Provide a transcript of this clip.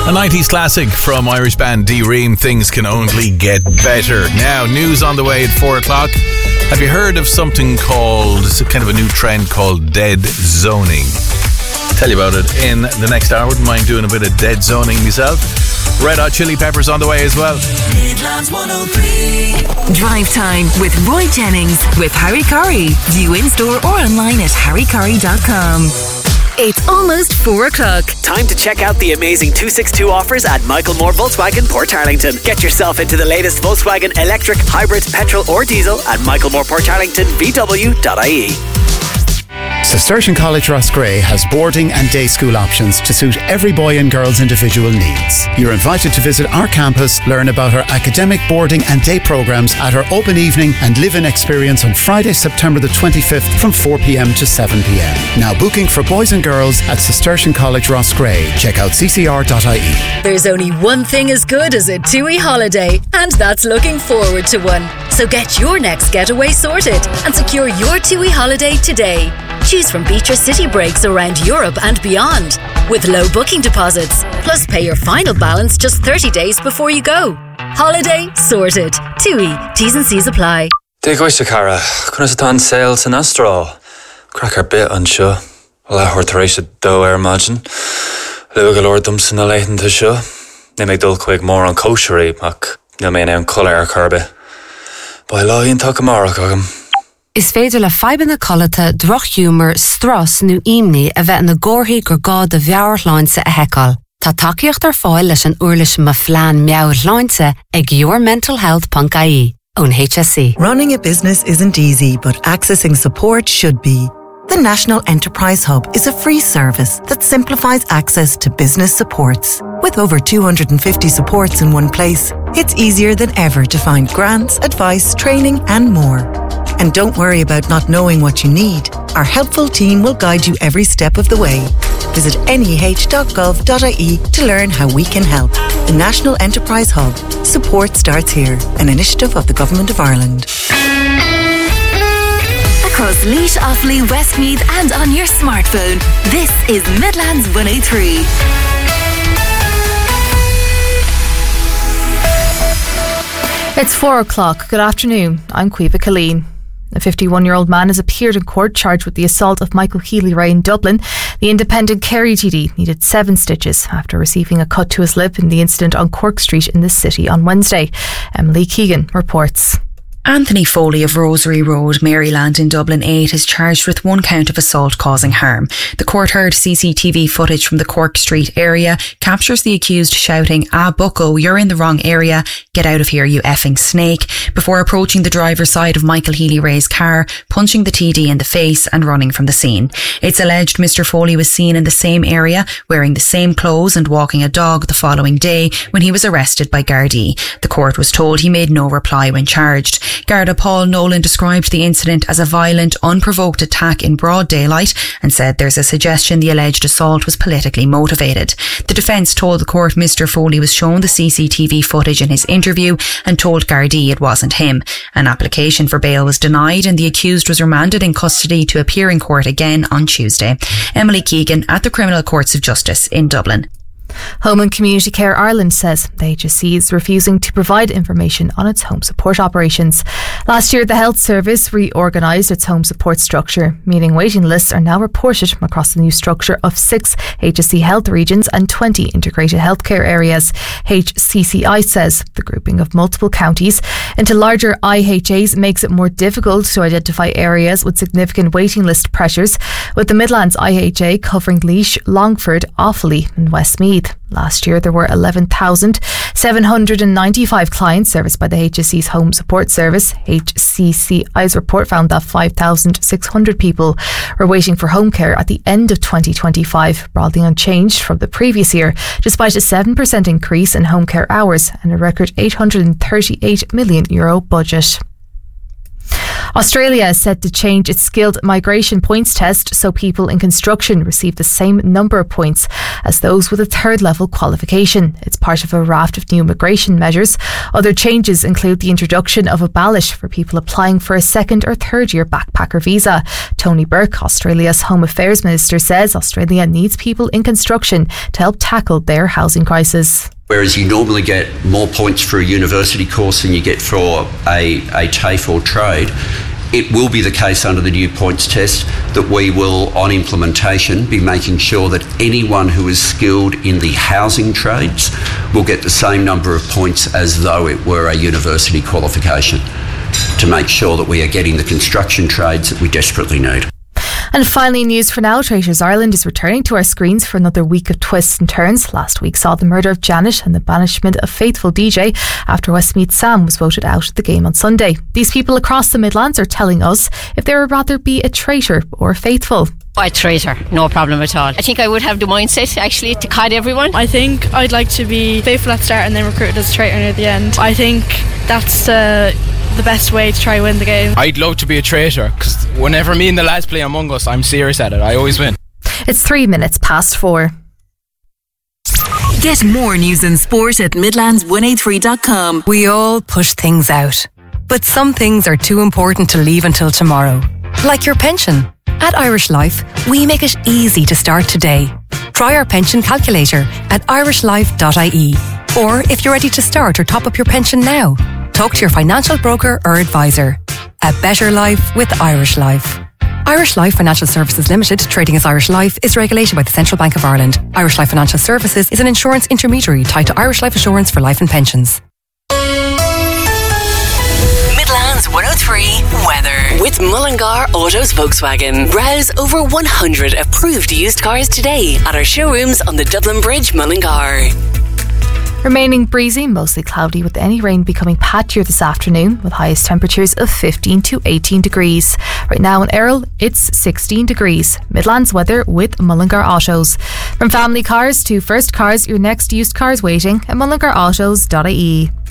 A 90s classic from Irish band D-Ream, Things Can Only Get Better. Now, news on the way at 4 o'clock. Have you heard of something called, it's kind of a new trend called dead zoning? Tell you about it in the next hour. Wouldn't mind doing a bit of dead zoning myself. Red Hot Chili Peppers on the way as well. Midlands 103. Drive Time with Roy Jennings with Harry Curry. View in store or online at harrycurry.com. It's almost 4 o'clock. Time to check out the amazing 262 offers at Michael Moore Volkswagen Portarlington. Get yourself into the latest Volkswagen electric, hybrid, petrol or diesel at Michael Moore Portarlington VW.ie. Cistercian College Roscrea has boarding and day school options to suit every boy and girl's individual needs. You're invited to visit our campus, learn about our academic boarding and day programmes at our open evening and live-in experience on Friday, September the 25th from 4pm to 7pm. Now booking for boys and girls at Cistercian College Roscrea. Check out ccr.ie. There's only one thing as good as a TUI holiday, and that's looking forward to one. So get your next getaway sorted and secure your TUI holiday today. Choose from Beatrice city breaks around Europe and beyond with low booking deposits. Plus pay your final balance just 30 days before you go. Holiday sorted. TUI. T's and C's apply. Dig oise cara. Cwnas y tan sales yn astro. Crack ar bit an sio. Wel a hwrt reis y do imagine. Lyw galor dwmsyn a leitin to sio. Ne meg dul quig more on koshery ac ne me newn colour ar carbe. By law in takamara agam. Is féidir le feiban na colata, droch humor, stras nu imni a bheith na gcóthaí gur gá de bheabhar láinse a heiceáil. Tá takeíocht ar fáil leis an uirlis ma phlean meabhar láinse ag yourmentalhealth.ie ón HSC. Running a business isn't easy, but accessing support should be. The National Enterprise Hub is a free service that simplifies access to business supports. With over 250 supports in one place, it's easier than ever to find grants, advice, training and more. And don't worry about not knowing what you need. Our helpful team will guide you every step of the way. Visit neh.gov.ie to learn how we can help. The National Enterprise Hub. Support starts here. An initiative of the Government of Ireland. Across Laois, Offaly, Westmeath and on your smartphone. This is Midlands 103. It's 4 o'clock. Good afternoon. I'm Caoimhe Colleen. A 51-year-old man has appeared in court charged with the assault of Michael Healy-Rae in Dublin. The independent Kerry TD needed 7 stitches after receiving a cut to his lip in the incident on Cork Street in the city on Wednesday. Emily Keegan reports. Anthony Foley of Rosary Road, Maryland in Dublin 8 is charged with 1 count of assault causing harm. The court heard CCTV footage from the Cork Street area captures the accused shouting, "Ah, bucko, you're in the wrong area. Get out of here, you effing snake," before approaching the driver's side of Michael Healy-Rae's car, punching the TD in the face and running from the scene. It's alleged Mr. Foley was seen in the same area, wearing the same clothes and walking a dog the following day when he was arrested by Gardaí. The court was told he made no reply when charged. Garda Paul Nolan described the incident as a violent, unprovoked attack in broad daylight and said there's a suggestion the alleged assault was politically motivated. The defence told the court Mr. Foley was shown the CCTV footage in his interview and told Gardaí it wasn't him. An application for bail was denied and the accused was remanded in custody to appear in court again on Tuesday. Emily Keegan at the Criminal Courts of Justice in Dublin. Home and Community Care Ireland says the HSE is refusing to provide information on its home support operations. Last year, the Health Service reorganised its home support structure, meaning waiting lists are now reported from across the new structure of 6 HSE health regions and 20 integrated healthcare areas. HCCI says the grouping of multiple counties into larger IHAs makes it more difficult to identify areas with significant waiting list pressures, with the Midlands IHA covering Laois, Longford, Offaly and Westmeath. Last year, there were 11,795 clients serviced by the HSE's Home Support Service. HCCI's report found that 5,600 people were waiting for home care at the end of 2025, broadly unchanged from the previous year, despite a 7% increase in home care hours and a record €838 million budget. Australia is set to change its skilled migration points test so people in construction receive the same number of points as those with a third level qualification. It's part of a raft of new immigration measures. Other changes include the introduction of a ballot for people applying for a second or third year backpacker visa. Tony Burke, Australia's Home Affairs Minister, says Australia needs people in construction to help tackle their housing crisis. Whereas you normally get more points for a university course than you get for a TAFE or trade, it will be the case under the new points test that we will, on implementation, be making sure that anyone who is skilled in the housing trades will get the same number of points as though it were a university qualification, to make sure that we are getting the construction trades that we desperately need. And finally, news for now. Traitors Ireland is returning to our screens for another week of twists and turns. Last week saw the murder of Janet and the banishment of faithful DJ after Westmeath Sam was voted out of the game on Sunday. These people across the Midlands are telling us if they would rather be a traitor or faithful. A traitor, no problem at all. I think I would have the mindset actually to cod everyone. I think I'd like to be faithful at the start and then recruited as a traitor near the end. I think that's the best way to try win the game. I'd love to be a traitor because whenever me and the lads play Among Us, I'm serious at it. I always win. It's 4:03. Get more news and sport at Midlands183.com. We all push things out, but some things are too important to leave until tomorrow. Like your pension. At Irish Life, we make it easy to start today. Try our pension calculator at irishlife.ie. Or if you're ready to start or top up your pension now, talk to your financial broker or advisor. A better life with Irish Life. Irish Life Financial Services Limited, trading as Irish Life, is regulated by the Central Bank of Ireland. Irish Life Financial Services is an insurance intermediary tied to Irish Life Assurance for life and pensions. Midlands 103 weather with Mullingar Autos Volkswagen. Browse over 100 approved used cars today at our showrooms on the Dublin Bridge, Mullingar. Remaining breezy, mostly cloudy, with any rain becoming patchier this afternoon, with highest temperatures of 15 to 18 degrees. Right now in Errol, it's 16 degrees. Midlands weather with Mullingar Autos. From family cars to first cars, your next used car is waiting at mullingarautos.ie.